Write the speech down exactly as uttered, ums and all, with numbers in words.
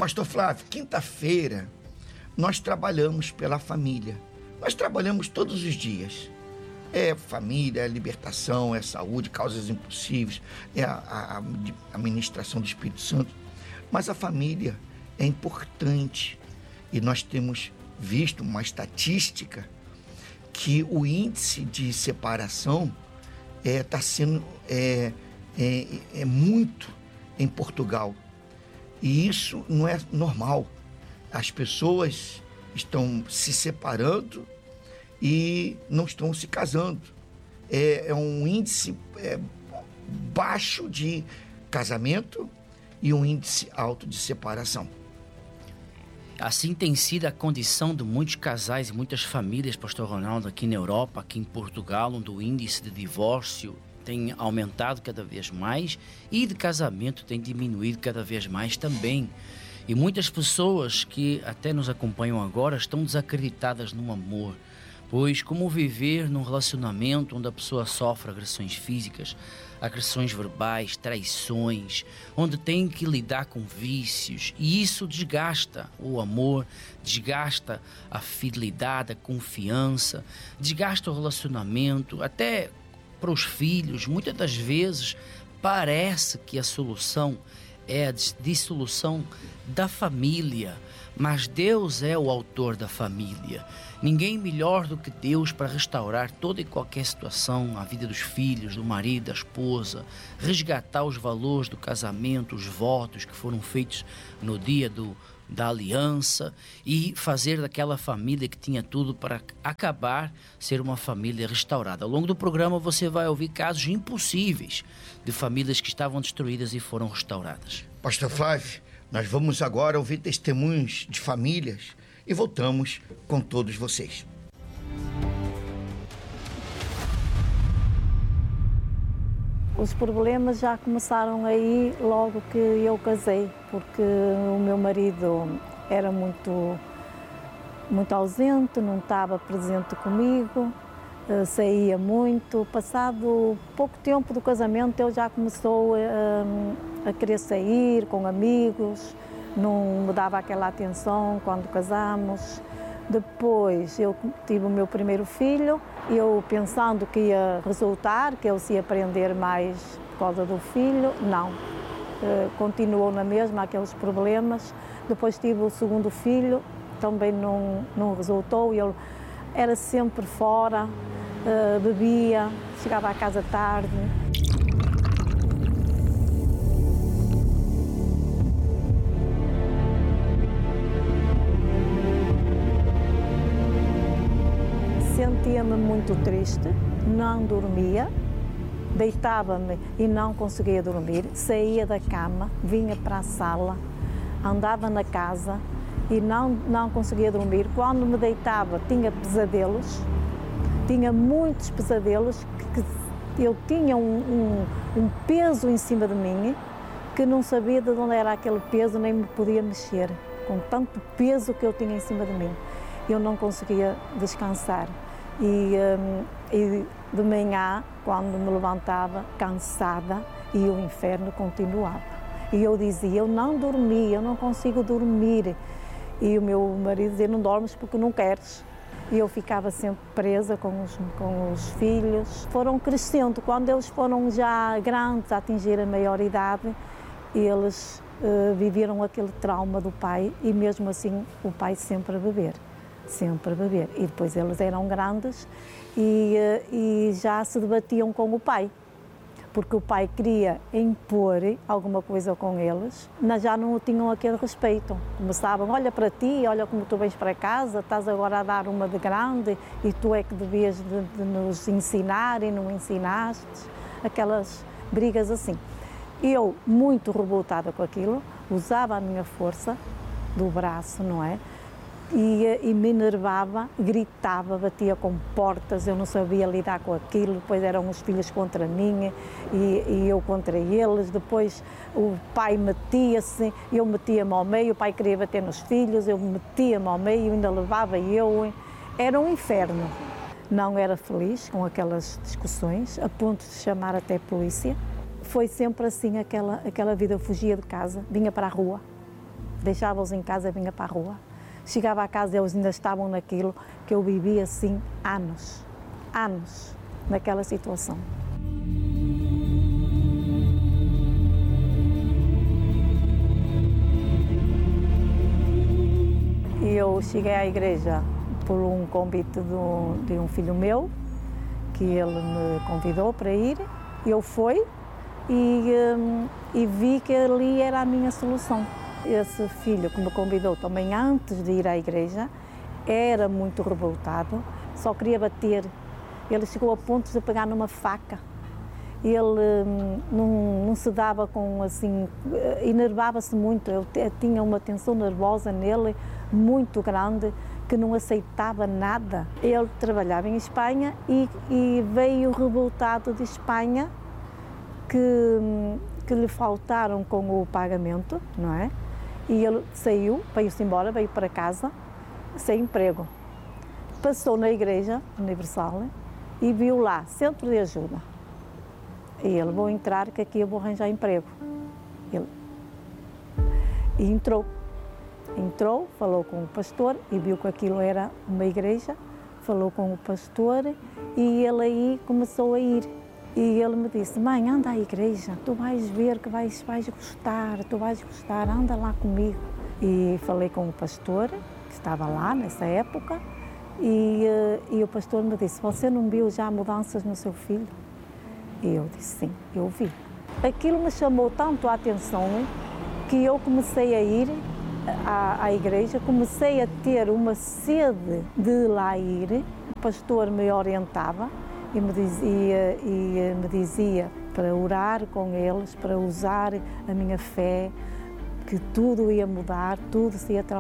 Pastor Flávio, quinta-feira nós trabalhamos pela família. Nós trabalhamos todos os dias. É família, é libertação, é saúde, causas impossíveis, é a, a, a ministração do Espírito Santo. Mas a família é importante e nós temos visto uma estatística que o índice de separação está é, sendo é, é, é muito em Portugal. E isso não é normal. As pessoas estão se separando e não estão se casando. É, é um índice é, baixo de casamento e um índice alto de separação. Assim tem sido a condição de muitos casais e muitas famílias, pastor Ronaldo, aqui na Europa, aqui em Portugal, onde o índice de divórcio tem aumentado cada vez mais e de casamento tem diminuído cada vez mais também. E muitas pessoas que até nos acompanham agora estão desacreditadas no amor, pois como viver num relacionamento onde a pessoa sofre agressões físicas, agressões verbais, traições, onde tem que lidar com vícios, e isso desgasta o amor, desgasta a fidelidade, a confiança, desgasta o relacionamento, até para os filhos. Muitas das vezes parece que a solução é a dissolução da família, mas Deus é o autor da família. Ninguém melhor do que Deus para restaurar toda e qualquer situação, a vida dos filhos, do marido, da esposa, resgatar os valores do casamento, os votos que foram feitos no dia do, da aliança e fazer daquela família que tinha tudo para acabar, ser uma família restaurada. Ao longo do programa você vai ouvir casos impossíveis de famílias que estavam destruídas e foram restauradas. Pastor Flávio, nós vamos agora ouvir testemunhos de famílias e voltamos com todos vocês. Os problemas já começaram aí logo que eu casei, porque o meu marido era muito, muito ausente, não estava presente comigo, saía muito. Passado pouco tempo do casamento, ele já começou a, a querer sair com amigos, não me dava aquela atenção quando casámos. Depois eu tive o meu primeiro filho, eu pensando que ia resultar, que ele se ia prender mais por causa do filho, não. Uh, continuou na mesma, aqueles problemas. Depois tive o segundo filho, também não, não resultou, ele era sempre fora, uh, bebia, chegava à casa tarde. Sentia-me muito triste, não dormia, deitava-me e não conseguia dormir, saía da cama, vinha para a sala, andava na casa e não, não conseguia dormir. Quando me deitava tinha pesadelos, tinha muitos pesadelos, que, que eu tinha um, um, um peso em cima de mim que não sabia de onde era aquele peso, nem me podia mexer, com tanto peso que eu tinha em cima de mim. Eu não conseguia descansar. E, um, e de manhã, quando me levantava, cansada, e o inferno continuava. E eu dizia, eu não dormi, eu não consigo dormir. E o meu marido dizia, não dormes porque não queres. E eu ficava sempre presa com os, com os filhos. Foram crescendo, quando eles foram já grandes, a atingir a maioridade, eles uh, viveram aquele trauma do pai, e mesmo assim o pai sempre a beber. Sempre a beber. E depois eles eram grandes e, e já se debatiam com o pai, porque o pai queria impor alguma coisa com eles, mas já não tinham aquele respeito. Começavam, olha para ti, olha como tu vens para casa, estás agora a dar uma de grande e tu é que devias de, de nos ensinar e não ensinaste. Aquelas brigas assim. Eu, muito revoltada com aquilo, usava a minha força do braço, não é? E, e me enervava, gritava, batia com portas, eu não sabia lidar com aquilo. Depois eram os filhos contra mim e, e eu contra eles. Depois o pai metia-se, eu metia-me ao meio, o pai queria bater nos filhos, eu metia-me ao meio, ainda levava eu. Era um inferno. Não era feliz com aquelas discussões, a ponto de chamar até a polícia. Foi sempre assim aquela, aquela vida, eu fugia de casa, vinha para a rua. deixava-os em casa e vinha para a rua. Chegava a casa e eles ainda estavam naquilo que eu vivi assim anos, anos, naquela situação. E eu cheguei à igreja por um convite de um, de um filho meu, que ele me convidou para ir. Eu fui e, um, e vi que ali era a minha solução. Esse filho que me convidou também antes de ir à igreja era muito revoltado, só queria bater. Ele chegou a ponto de pegar numa faca. Ele hum, não, não se dava com assim, enervava-se muito. Eu tinha uma tensão nervosa nele muito grande, que não aceitava nada. Ele trabalhava em Espanha e, e veio revoltado de Espanha, que, que lhe faltaram com o pagamento, não é? E ele saiu, veio-se embora, veio para casa, sem emprego. Passou na Igreja Universal e viu lá, Centro de Ajuda. E ele, vou entrar, que aqui eu vou arranjar emprego. Ele, e entrou. Entrou, falou com o pastor e viu que aquilo era uma igreja, falou com o pastor e ele aí começou a ir. E ele me disse, mãe, anda à igreja, tu vais ver que vais, vais gostar, tu vais gostar, anda lá comigo. E falei com o pastor, que estava lá nessa época, e, e o pastor me disse, você não viu já mudanças no seu filho? E eu disse, sim, eu vi. Aquilo me chamou tanto a atenção que eu comecei a ir à, à igreja, comecei a ter uma sede de lá ir. O pastor me orientava e me dizia, e me dizia para orar com eles, para usar a minha fé, que tudo ia mudar, tudo se ia transformar.